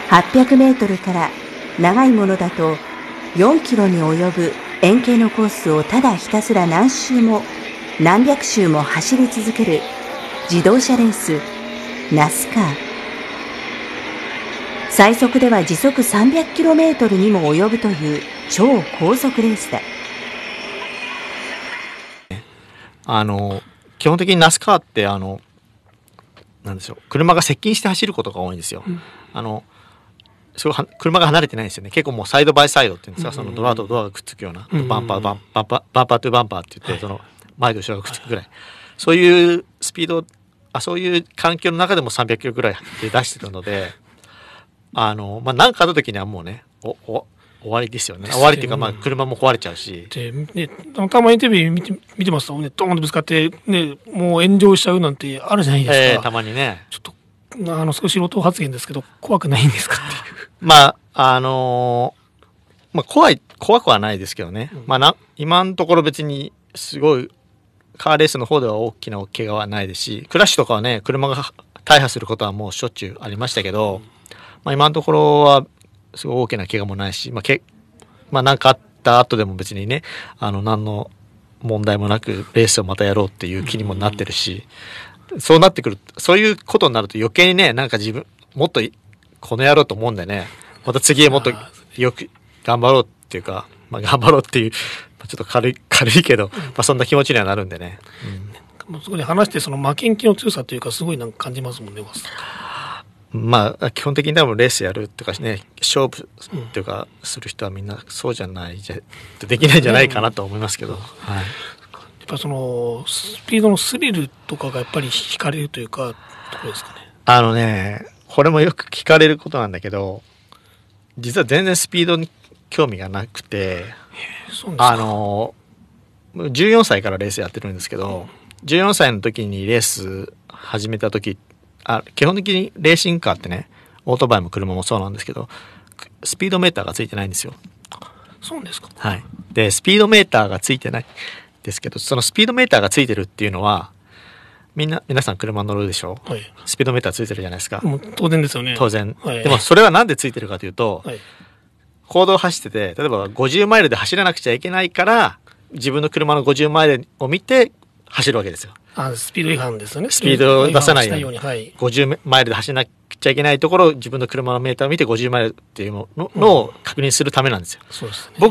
800メートルから長いものだと4キロに及ぶ円形のコースをただひたすら何周も何百周も走り続ける自動車レースナスカー。最速では時速300キロメートルにも及ぶという超高速レースだ。 基本的にナスカーってなんでしょう、車が接近して走ることが多いんですよ。すごい車が離れてないんですよね。結構もうサイドバイサイドっていうんですか、そのドアとドアがくっつくような、バンパートゥバンパーって言って、その前と後ろがくっつくぐらい、そういうスピード、そういう環境の中でも300キロぐらいで出してたので、何かあった時にはもうね、終わりですよね。終わりっていうか、車も壊れちゃうし。 で、ね、たまにテレビ見てますとね、ドーンとぶつかって、ね、もう炎上しちゃうなんてあるじゃないですか。 たまにね。 ちょっと、少し素人発言ですけど、怖くないんですかっていう。 怖くはないですけどね。今のところ別にすごい、カーレースの方では大きな怪我はないですし、クラッシュとかはね、車が大破することはもうしょっちゅうありましたけど、今のところはすごい大きな怪我もないし、なんかあった後でも別にね、何の問題もなくレースをまたやろうっていう気にもなってるし、そうなってくる、そういうことになると余計にね、なんか自分、もっとこの野郎と思うんでね、また次へもっとよく頑張ろうっていうか、頑張ろうっていう、ちょっと軽いけど、そんな気持ちにはなるんでね。 そこで話して、その負けん気の強さというか、すごいなんか感じますもんね、 基本的に多分レースやるっていうかね、勝負っていうかする人はみんなそうじゃないできないんじゃないかなと思いますけど、やっぱそのスピードのスリルとかがやっぱり惹かれるというか、ところですかね。 これもよく聞かれることなんだけど、実は全然スピードに興味がなくて、14歳からレースやってるんですけど、14歳の時にレース始めた時、基本的にレーシングカーってね、オートバイも車もそうなんですけど、スピードメーターがついてないんですよ。 そうですか。 はい。で、スピードメーターがついてないんですけど、そのスピードメーターがついてるっていうのは、皆さん車乗るでしょ、はい、スピードメーターついてるじゃないですか。 もう当然ですよね。 当然。でもそれはなんでついてるかというと、公道を走ってて、例えば50マイルで走らなくちゃいけないから、自分の車の50マイルを見て走るわけですよ。 スピード違反ですよね。 スピードを出さないように。50マイルで走らなくちゃいけないところを自分の車のメーターを見て50マイルっていうのを確認するためなんですよ。 そうですね。